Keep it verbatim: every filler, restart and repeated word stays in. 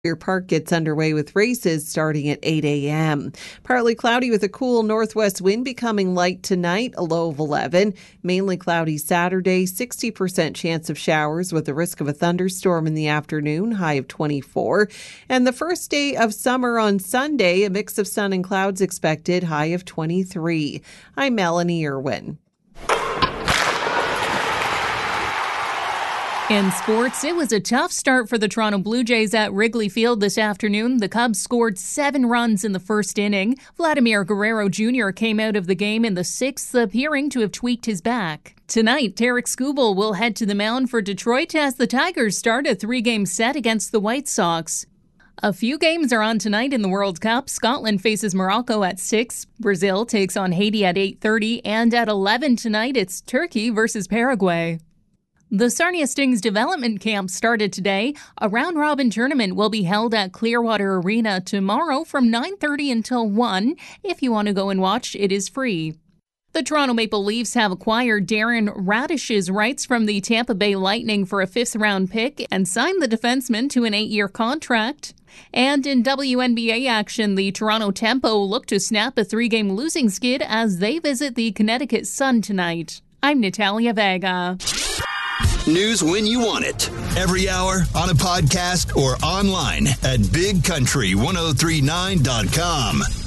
Your Park gets underway with races starting at eight a.m. Partly cloudy with a cool northwest wind becoming light tonight, a low of eleven. Mainly cloudy Saturday, sixty percent chance of showers with a risk of a thunderstorm in the afternoon, high of twenty-four. And the first day of summer on Sunday, a mix of sun and clouds expected, high of twenty-three. I'm Melanie Irwin. In sports, it was a tough start for the Toronto Blue Jays at Wrigley Field this afternoon. The Cubs scored seven runs in the first inning. Vladimir Guerrero Junior came out of the game in the sixth, appearing to have tweaked his back. Tonight, Tarik Skubal will head to the mound for Detroit as the Tigers start a three-game set against the White Sox. A few games are on tonight in the World Cup. Scotland faces Morocco at six. Brazil takes on Haiti at eight thirty. And at eleven tonight, it's Turkey versus Paraguay. The Sarnia Stings development camp started today. A round-robin tournament will be held at Clearwater Arena tomorrow from nine thirty until one. If you want to go and watch, it is free. The Toronto Maple Leafs have acquired Darren Radish's rights from the Tampa Bay Lightning for a fifth-round pick and signed the defenseman to an eight-year contract. And in W N B A action, the Toronto Tempo look to snap a three-game losing skid as they visit the Connecticut Sun tonight. I'm Natalia Vega. News when you want it. Every hour, on a podcast, or online at big country ten thirty-nine dot com.